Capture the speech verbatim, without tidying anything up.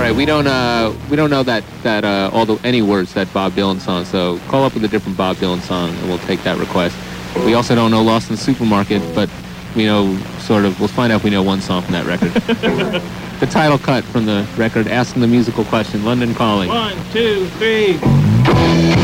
right, we don't uh we don't know that that uh all the any words that Bob Dylan song. So call up with a different Bob Dylan song, and we'll take that request. We also don't know "Lost in the Supermarket," but we know sort of. We'll find out if we know one song from that record. The title cut from the record, asking the musical question. London Calling. One, two, three.